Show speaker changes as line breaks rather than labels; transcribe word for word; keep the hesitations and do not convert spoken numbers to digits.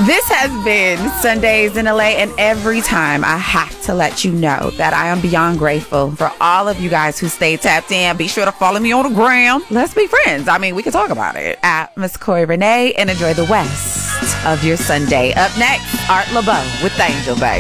This has been Sundays in L A, and every time I have to let you know that I am beyond grateful for all of you guys who stay tapped in. Be sure to follow me on the gram. Let's be friends. I mean, we can talk about it at Miss Corey Renee, and enjoy the rest of your Sunday. Up next, Art LeBeau with Angel Bay.